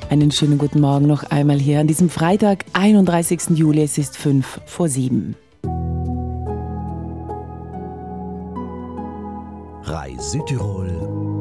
Einen schönen guten Morgen noch einmal hier an diesem Freitag, 31. Juli. Es ist 6:55. RAI Südtirol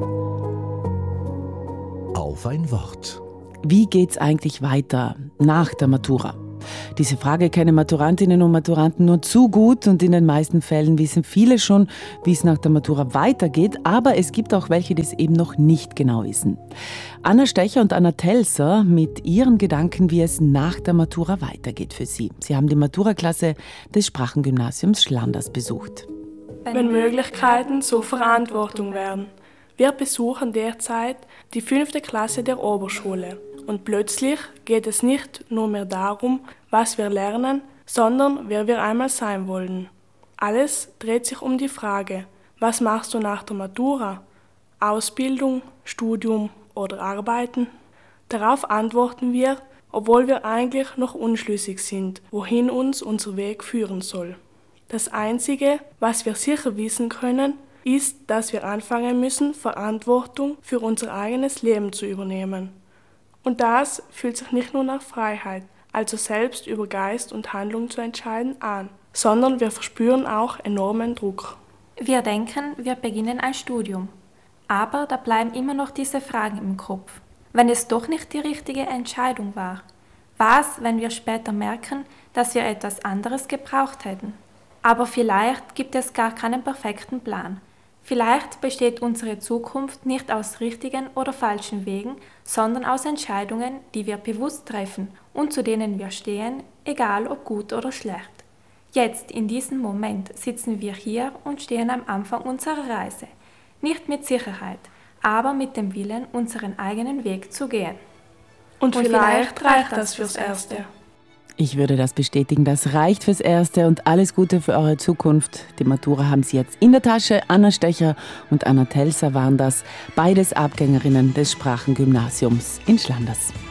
auf ein Wort. Wie geht's eigentlich weiter nach der Matura? Diese Frage kennen Maturantinnen und Maturanten nur zu gut und in den meisten Fällen wissen viele schon, wie es nach der Matura weitergeht, aber es gibt auch welche, die es eben noch nicht genau wissen. Anna Stecher und Anna Telser mit ihren Gedanken, wie es nach der Matura weitergeht für sie. Sie haben die Maturaklasse des Sprachengymnasiums Schlanders besucht. Wenn Möglichkeiten zur Verantwortung werden. Wir besuchen derzeit die 5. Klasse der Oberschule. Und plötzlich geht es nicht nur mehr darum, was wir lernen, sondern wer wir einmal sein wollen. Alles dreht sich um die Frage, was machst du nach der Matura? Ausbildung, Studium oder Arbeiten? Darauf antworten wir, obwohl wir eigentlich noch unschlüssig sind, wohin uns unser Weg führen soll. Das Einzige, was wir sicher wissen können, ist, dass wir anfangen müssen, Verantwortung für unser eigenes Leben zu übernehmen. Und das fühlt sich nicht nur nach Freiheit, also selbst über Geist und Handlung zu entscheiden, an, sondern wir verspüren auch enormen Druck. Wir denken, wir beginnen ein Studium. Aber da bleiben immer noch diese Fragen im Kopf. Wenn es doch nicht die richtige Entscheidung war? Was, wenn wir später merken, dass wir etwas anderes gebraucht hätten? Aber vielleicht gibt es gar keinen perfekten Plan. Vielleicht besteht unsere Zukunft nicht aus richtigen oder falschen Wegen, sondern aus Entscheidungen, die wir bewusst treffen und zu denen wir stehen, egal ob gut oder schlecht. Jetzt, in diesem Moment, sitzen wir hier und stehen am Anfang unserer Reise. Nicht mit Sicherheit, aber mit dem Willen, unseren eigenen Weg zu gehen. Und vielleicht reicht das fürs Erste. Ich würde das bestätigen, das reicht fürs Erste und alles Gute für eure Zukunft. Die Matura haben Sie jetzt in der Tasche. Anna Stecher und Anna Telser waren das, beides Abgängerinnen des Sprachengymnasiums in Schlanders.